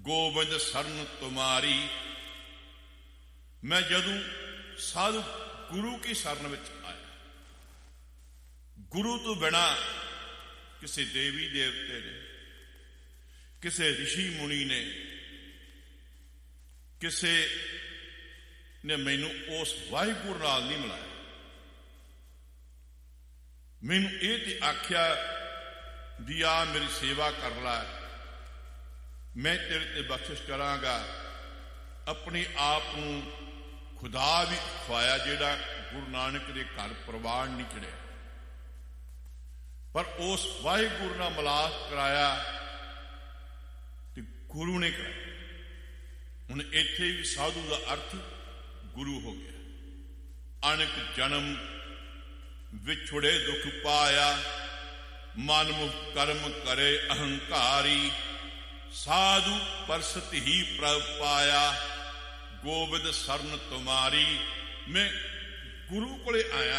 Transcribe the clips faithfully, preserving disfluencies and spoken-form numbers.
ਗੋਬਿੰਦ ਸਰਨ ਤੁਮਾਰੀ। ਮੈਂ ਜਦੋਂ ਸਾਧੂ ਗੁਰੂ ਕੀ ਸਰਨ ਵਿੱਚ ਆਇਆ, ਗੁਰੂ ਤੋਂ ਬਿਨਾਂ ਕਿਸੇ ਦੇਵੀ ਦੇਵਤੇ ਨੇ, ਕਿਸੇ ਰਿਸ਼ੀ ਮੁਨੀ ਨੇ, ਕਿਸੇ ਨੇ ਮੈਨੂੰ ਉਸ ਵਾਹਿਗੁਰੂ ਨਾਲ ਨਹੀਂ ਮਿਲਾਇਆ। ਮੈਨੂੰ ਇਹ ਤੇ ਆਖਿਆ ਵੀ ਆ ਮੇਰੀ ਸੇਵਾ ਕਰ ਲੈ, ਮੈਂ ਤੇਰੇ ਤੇ ਬਖਸ਼ਿਸ਼ ਕਰਾਂਗਾ। ਆਪਣੇ ਆਪ ਨੂੰ ਖੁਦਾ ਵੀ ਖਵਾਇਆ, ਜਿਹੜਾ ਗੁਰੂ ਨਾਨਕ ਦੇ ਘਰ ਪ੍ਰਵਾਨ ਨਹੀਂ ਚੜਿਆ, ਪਰ ਉਸ ਵਾਹਿਗੁਰੂ ਨਾਲ ਮਿਲਾਪ ਕਰਾਇਆ ਤੇ ਗੁਰੂ ਨੇ ਕਰਾਇਆ। ਹੁਣ ਇੱਥੇ ਵੀ ਸਾਧੂ ਦਾ ਅਰਥ ਗੁਰੂ ਹੋ ਗਿਆ। ਅਣਕ ਜਨਮ ਵਿਛੁੜੇ ਦੁੱਖ ਪਾਇਆ, ਮਨ ਮੁਖ ਕਰਮ ਕਰੇ ਅਹੰਕਾਰੀ। ਸਾਧੂ ਪਰਸਤ ਹੀ ਪ੍ਰਭ ਪਾਇਆ, ਗੋਬਿੰਦ ਸਰਨ ਤੁਮਾਰੀ। ਮੈਂ ਗੁਰੂ ਕੋਲੇ ਆਇਆ,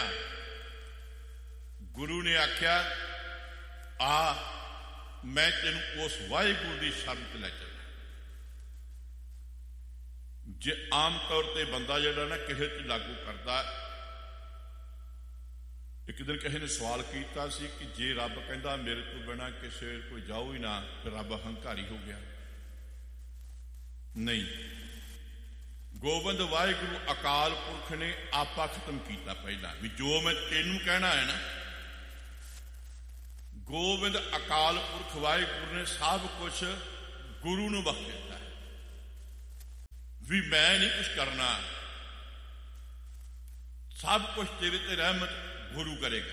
ਗੁਰੂ ਨੇ ਆਖਿਆ ਆ ਮੈਂ ਤੈਨੂੰ ਉਸ ਵਾਹਿਗੁਰੂ ਦੀ ਸ਼ਰਨ ਤੇ ਲੈ ਚੱਲਾਂ। ਜੇ ਆਮ ਤੌਰ ਤੇ ਬੰਦਾ ਜਿਹੜਾ ਨਾ ਕਿਸੇ ਚ ਲਾਗੂ ਕਰਦਾ, ਇੱਕ ਦਿਨ ਕਿਸੇ ਨੇ ਸਵਾਲ ਕੀਤਾ ਸੀ ਕਿ ਜੇ ਰੱਬ ਕਹਿੰਦਾ ਮੇਰੇ ਤੋਂ ਬਿਨਾਂ ਕਿਸੇ ਕੋਈ ਜਾਓ ਹੀ ਨਾ, ਫਿਰ ਰੱਬ ਹੰਕਾਰੀ ਹੋ ਗਿਆ? ਨਹੀਂ, ਗੋਬਿੰਦ ਵਾਹਿਗੁਰੂ ਅਕਾਲ ਪੁਰਖ ਨੇ ਆਪਾ ਖਤਮ ਕੀਤਾ ਪਹਿਲਾਂ, ਵੀ ਜੋ ਮੈਂ ਤੈਨੂੰ ਕਹਿਣਾ ਹੈ ਨਾ, ਗੋਬਿੰਦ ਅਕਾਲ ਪੁਰਖ ਵਾਹਿਗੁਰੂ ਨੇ ਸਭ ਕੁਛ ਗੁਰੂ ਨੂੰ ਬਖਸ਼ ਦਿੱਤਾ ਹੈ, ਵੀ ਮੈਂ ਨਹੀਂ ਕੁਛ ਕਰਨਾ, ਸਭ ਕੁਛ ਤੇਰੇ ਤੇ ਰਹਿਮਤ ਗੁਰੂ ਕਰੇਗਾ।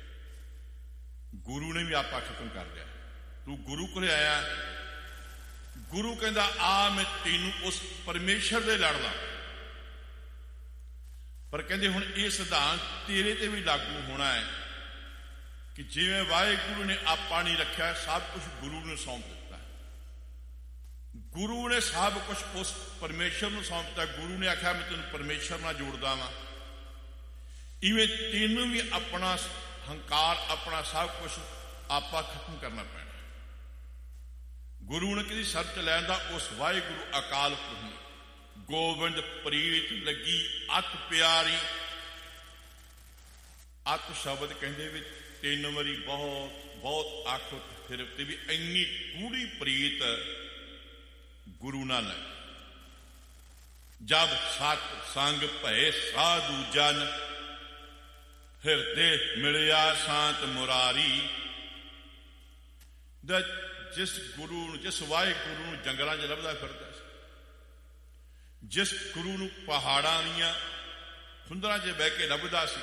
ਗੁਰੂ ਨੇ ਵੀ ਆਪਾ ਖਤਮ ਕਰ ਦਿਆ। ਤੂੰ ਗੁਰੂ ਕੋਲ ਆਇਆ, ਗੁਰੂ ਕਹਿੰਦਾ ਆ ਮੈਂ ਤੈਨੂੰ ਉਸ ਪਰਮੇਸ਼ਰ ਦੇ ਲੜ ਲਾ। ਪਰ ਕਹਿੰਦੇ ਹੁਣ ਇਹ ਸਿਧਾਂਤ ਤੇਰੇ ਤੇ ਵੀ ਲਾਗੂ ਹੋਣਾ ਹੈ ਕਿ ਜਿਵੇਂ ਵਾਹਿਗੁਰੂ ਨੇ ਆਪਾ ਨਹੀਂ ਰੱਖਿਆ, ਸਭ ਕੁਛ ਗੁਰੂ ਨੂੰ ਸੌਂਪ ਦਿੱਤਾ। ਗੁਰੂ ਨੇ ਸਭ ਕੁਛ ਉਸ ਪਰਮੇਸ਼ਰ ਨੂੰ ਸੌਂਪ ਦਿੱਤਾ। ਗੁਰੂ ਨੇ ਆਖਿਆ ਮੈਂ ਤੈਨੂੰ ਪਰਮੇਸ਼ਰ ਨਾਲ ਜੋੜਦਾ ਵਾਂ, ਇਵੇਂ ਤੈਨੂੰ ਵੀ ਆਪਣਾ ਹੰਕਾਰ, ਆਪਣਾ ਸਭ ਕੁਛ ਆਪਾ ਖਤਮ ਕਰਨਾ ਪੈਣਾ। ਗੁਰੂ ਨੇ ਕਿਹਦੀ ਸ਼ਰਤ ਲੈਣ ਦਾ? ਉਸ ਵਾਹਿਗੁਰੂ ਅਕਾਲ ਪੁਰਖ ਨੇ। ਗੋਬਿੰਦ ਪ੍ਰੀਤ ਲੱਗੀ ਅਤ ਪਿਆਰੀ। ਅਤ ਸ਼ਬਦ ਕਹਿੰਦੇ ਵੀ ਤਿੰਨ ਵਾਰੀ ਬਹੁਤ ਬਹੁਤ ਆਖੋ ਫਿਰ ਤੇ ਵੀ ਇੰਨੀ ਗੂੜੀ ਪ੍ਰੀਤ ਗੁਰੂ ਨਾਲ ਹੈ। ਜਬ ਸਤ ਸੰਗ ਭਏ ਸਾਧੂ ਜਨ, ਹਿਰਦੇ ਮਿਲਿਆ ਸ਼ਾਂਤ ਮੁਰਾਰੀ। ਦਾ ਜਿਸ ਗੁਰੂ ਨੂੰ, ਜਿਸ ਵਾਹਿਗੁਰੂ ਨੂੰ ਜੰਗਲਾਂ 'ਚ ਲੱਭਦਾ ਫਿਰਦਾ ਸੀ, ਜਿਸ ਗੁਰੂ ਨੂੰ ਪਹਾੜਾਂ ਦੀਆਂ ਖੁੰਦਰਾਂ 'ਚ ਬਹਿ ਕੇ ਲੱਭਦਾ ਸੀ,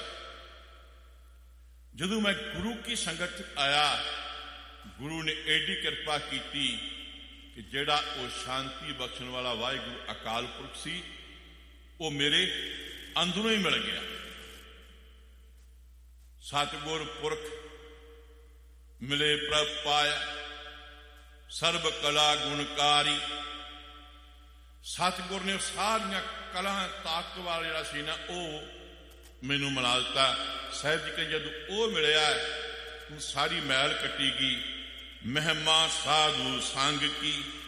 ਜਦੋਂ ਮੈਂ ਗੁਰੂ ਕੀ ਸੰਗਤ 'ਚ ਆਇਆ, ਗੁਰੂ ਨੇ ਐਡੀ ਕਿਰਪਾ ਕੀਤੀ ਕਿ ਜਿਹੜਾ ਉਹ ਸ਼ਾਂਤੀ ਬਖਸ਼ਣ ਵਾਲਾ ਵਾਹਿਗੁਰੂ ਅਕਾਲ ਪੁਰਖ ਸੀ, ਉਹ ਮੇਰੇ ਅੰਦਰੋਂ ਹੀ ਮਿਲ ਗਿਆ। ਸਤਿਗੁਰ ਪੁਰਖ ਮਿਲੇ ਪ੍ਰਭ ਪਾਇਆ, ਸਰਬ ਕਲਾ ਗੁਣਕਾਰੀ। ਸਤਿਗੁਰ ਨੇ ਸਾਰੀਆਂ ਕਲਾ ਤਾਕਤ ਵਾਲਾ ਜਿਹੜਾ ਸੀ ਨਾ, ਉਹ ਮੈਨੂੰ ਮਿਲਾ ਦਿੱਤਾ। ਸਾਹਿਬ ਜੀ ਕਿ ਜਦੋਂ ਉਹ ਮਿਲਿਆ, ਸਾਰੀ ਮੈਲ ਕੱਟੀ ਗਈ। ਮਹਿਮਾ ਸਾਧੂ ਸੰਗ ਕੀ,